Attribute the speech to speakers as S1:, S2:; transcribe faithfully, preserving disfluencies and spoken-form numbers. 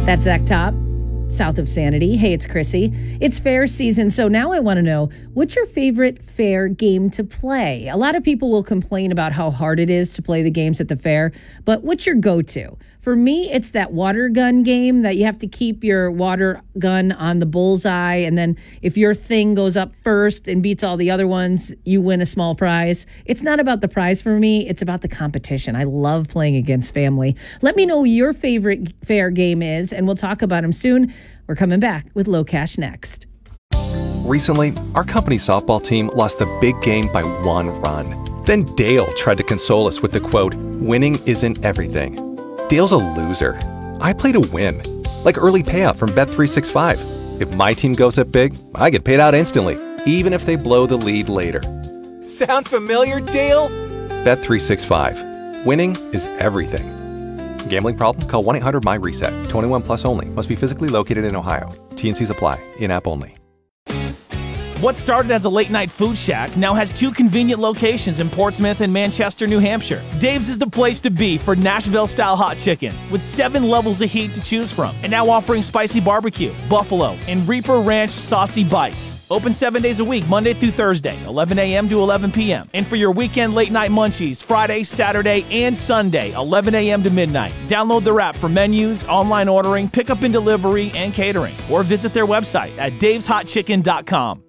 S1: That's Zach Top, south of Sanity. Hey, it's Chrissy. It's fair season, so now I want to know, what's your favorite fair game to play? A lot of people will complain about how hard it is to play the games at the fair, but what's your go-to? For me, it's that water gun game that you have to keep your water gun on the bullseye, and then if your thing goes up first and beats all the other ones, you win a small prize. It's not about the prize for me. It's about the competition. I love playing against family. Let me know what your favorite fair game is, and we'll talk about them soon. We're coming back with Low Cash next.
S2: Recently, our company softball team lost the big game by one run. Then Dale tried to console us with the quote, "Winning isn't everything." Dale's a loser. I play to win. Like early payout from Bet three sixty-five. If my team goes up big, I get paid out instantly, even if they blow the lead later. Sound familiar, Dale? Bet three sixty-five. Winning is everything. Gambling problem? Call one eight hundred M Y reset. twenty-one plus only. Must be physically located in Ohio. T N Cs apply. In-app only.
S3: What started as a late-night food shack now has two convenient locations in Portsmouth and Manchester, New Hampshire. Dave's is the place to be for Nashville-style hot chicken, with seven levels of heat to choose from, and now offering spicy barbecue, buffalo, and Reaper Ranch saucy bites. Open seven days a week, Monday through Thursday, eleven a.m. to eleven p.m. And for your weekend late-night munchies, Friday, Saturday, and Sunday, eleven a.m. to midnight. Download their app for menus, online ordering, pickup and delivery, and catering. Or visit their website at daves hot chicken dot com.